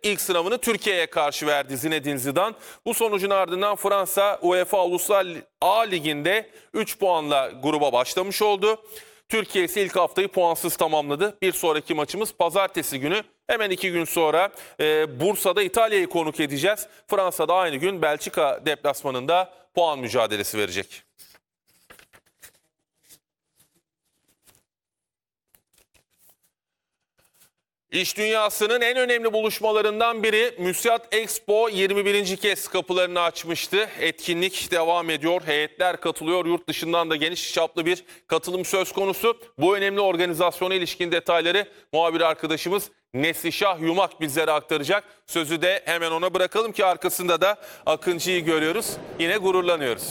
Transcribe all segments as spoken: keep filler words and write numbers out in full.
ilk sınavını Türkiye'ye karşı verdi Zinedine Zidane. Bu sonucun ardından Fransa UEFA Uluslar A Ligi'nde üç puanla gruba başlamış oldu. Türkiye ise ilk haftayı puansız tamamladı. Bir sonraki maçımız pazartesi günü. Hemen iki gün sonra e, Bursa'da İtalya'yı konuk edeceğiz. Fransa'da aynı gün Belçika deplasmanında puan mücadelesi verecek. İş dünyasının en önemli buluşmalarından biri Müsiat Expo yirmi birinci kez kapılarını açmıştı. Etkinlik devam ediyor. Heyetler katılıyor. Yurt dışından da geniş çaplı bir katılım söz konusu. Bu önemli organizasyona ilişkin detayları muhabir arkadaşımız Neslişah Yumak bizlere aktaracak. Sözü de hemen ona bırakalım ki arkasında da Akıncı'yı görüyoruz. Yine gururlanıyoruz.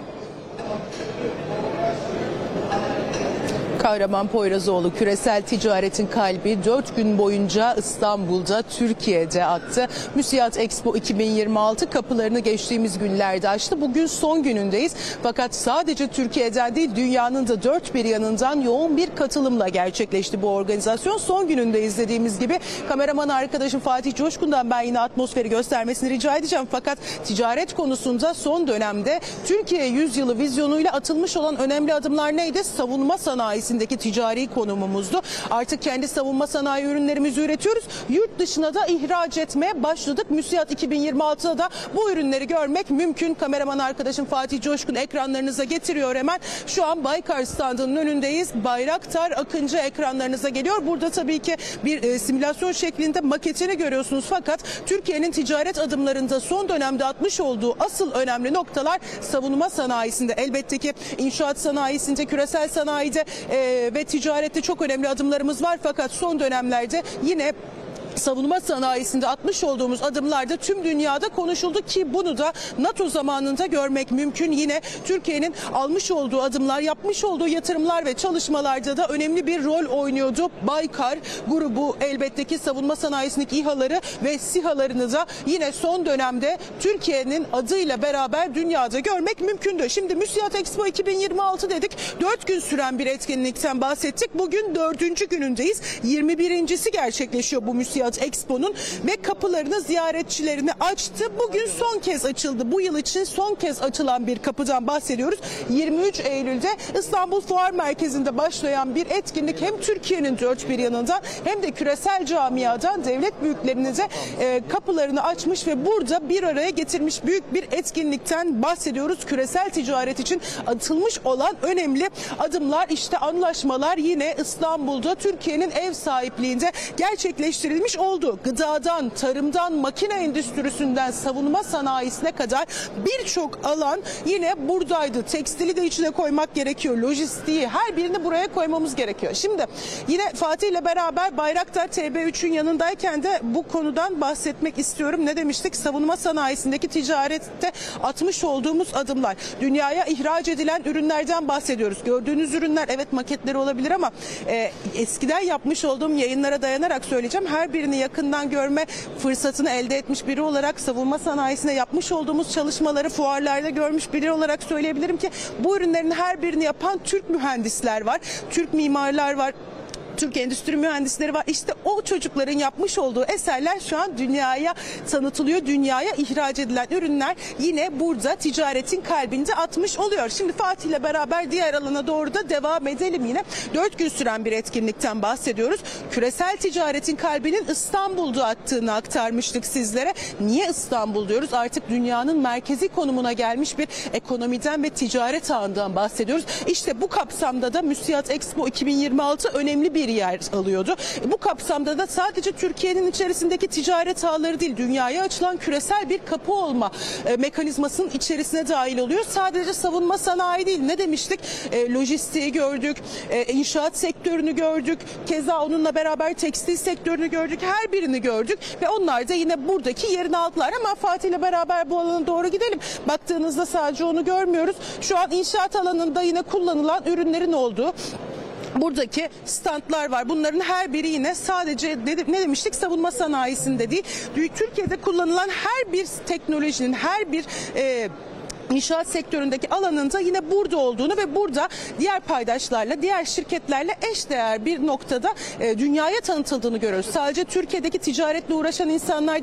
Kahramanpoyrazoğlu küresel ticaretin kalbi dört gün boyunca İstanbul'da, Türkiye'de attı. Müsiat Expo iki bin yirmi altı kapılarını geçtiğimiz günlerde açtı. Bugün son günündeyiz. Fakat sadece Türkiye'den değil, dünyanın da dört bir yanından yoğun bir katılımla gerçekleşti bu organizasyon. Son günündeyiz dediğimiz gibi. Kameraman arkadaşım Fatih Coşkun'dan ben yine atmosferi göstermesini rica edeceğim. Fakat ticaret konusunda son dönemde Türkiye yüzyılı vizyonuyla atılmış olan önemli adımlar neydi? Savunma sanayisi ticari konumumuzdu. Artık kendi savunma sanayi ürünlerimizi üretiyoruz. Yurt dışına da ihraç etmeye başladık. Müsiat iki bin yirmi altıda da bu ürünleri görmek mümkün. Kameraman arkadaşım Fatih Coşkun ekranlarınıza getiriyor hemen. Şu an Baykar standının önündeyiz. Bayraktar Akıncı ekranlarınıza geliyor. Burada tabii ki bir e, simülasyon şeklinde maketini görüyorsunuz. Fakat Türkiye'nin ticaret adımlarında son dönemde atmış olduğu asıl önemli noktalar savunma sanayisinde. Elbette ki inşaat sanayisinde, küresel sanayide e, ve ticarette çok önemli adımlarımız var. Fakat son dönemlerde yine savunma sanayisinde atmış olduğumuz adımlarda tüm dünyada konuşuldu ki bunu da NATO zamanında görmek mümkün. Yine Türkiye'nin almış olduğu adımlar, yapmış olduğu yatırımlar ve çalışmalarda da önemli bir rol oynuyordu. Baykar grubu elbette ki savunma sanayisindeki İHA'ları ve SİHA'larını da yine son dönemde Türkiye'nin adıyla beraber dünyada görmek mümkündü. Şimdi Müsiat Expo iki bin yirmi altı dedik. dört gün süren bir etkinlikten bahsettik. Bugün dördüncü günündeyiz. yirmi birincisi gerçekleşiyor bu Müsiat Expo'nun ve kapılarını ziyaretçilerini açtı. Bugün son kez açıldı. Bu yıl için son kez açılan bir kapıdan bahsediyoruz. yirmi üç Eylül'de İstanbul Fuar Merkezi'nde başlayan bir etkinlik hem Türkiye'nin dört bir yanından hem de küresel camiadan devlet büyüklerine de e, kapılarını açmış ve burada bir araya getirmiş büyük bir etkinlikten bahsediyoruz. Küresel ticaret için atılmış olan önemli adımlar, işte anlaşmalar yine İstanbul'da Türkiye'nin ev sahipliğinde gerçekleştirilmiş oldu. Gıdadan, tarımdan, makine endüstrisinden savunma sanayisine kadar birçok alan yine buradaydı. Tekstili de içine koymak gerekiyor. Lojistiği, her birini buraya koymamız gerekiyor. Şimdi yine Fatih ile beraber Bayraktar T B üçün yanındayken de bu konudan bahsetmek istiyorum. Ne demiştik? Savunma sanayisindeki ticarette atmış olduğumuz adımlar. Dünyaya ihraç edilen ürünlerden bahsediyoruz. Gördüğünüz ürünler evet maketleri olabilir ama e, eskiden yapmış olduğum yayınlara dayanarak söyleyeceğim. Her birini yakından görme fırsatını elde etmiş biri olarak, savunma sanayisine yapmış olduğumuz çalışmaları fuarlarda görmüş biri olarak söyleyebilirim ki bu ürünlerin her birini yapan Türk mühendisler var, Türk mimarlar var, Türk endüstri mühendisleri var. İşte o çocukların yapmış olduğu eserler şu an dünyaya tanıtılıyor. Dünyaya ihraç edilen ürünler yine burada ticaretin kalbinde atmış oluyor. Şimdi Fatih ile beraber diğer alana doğru da devam edelim yine. Dört gün süren bir etkinlikten bahsediyoruz. Küresel ticaretin kalbinin İstanbul'da attığını aktarmıştık sizlere. Niye İstanbul diyoruz? Artık dünyanın merkezi konumuna gelmiş bir ekonomiden ve ticaret ağından bahsediyoruz. İşte bu kapsamda da Müsiat Expo iki bin yirmi altı önemli bir yer alıyordu. Bu kapsamda da sadece Türkiye'nin içerisindeki ticaret ağları değil, dünyaya açılan küresel bir kapı olma e, mekanizmasının içerisine dahil oluyor. Sadece savunma sanayi değil, ne demiştik? E, lojistiği gördük, e, inşaat sektörünü gördük, keza onunla beraber tekstil sektörünü gördük, her birini gördük ve onlar da yine buradaki yerini aldılar. Ama Fatih ile beraber bu alana doğru gidelim. Baktığınızda sadece onu görmüyoruz. Şu an inşaat alanında yine kullanılan ürünlerin olduğu buradaki standlar var. Bunların her biri yine sadece ne demiştik, savunma sanayisinde değil, Türkiye'de kullanılan her bir teknolojinin, her bir e, İnşaat sektöründeki alanında yine burada olduğunu ve burada diğer paydaşlarla, diğer şirketlerle eşdeğer bir noktada e, dünyaya tanıtıldığını görüyoruz. Sadece Türkiye'deki ticaretle uğraşan insanlar